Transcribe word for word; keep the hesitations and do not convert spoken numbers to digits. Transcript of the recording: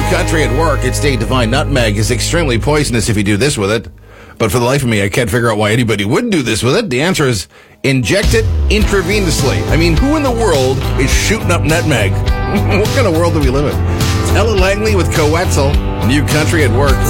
Country at Work. It's State Divine Nutmeg is extremely poisonous if you do this with it. But for the life of me, I can't figure out why anybody would do this with it. The answer is inject it intravenously. I mean, who in the world is shooting up nutmeg? What kind of world do we live in? It's Ellen Langley with Coetzel, New Country at Work.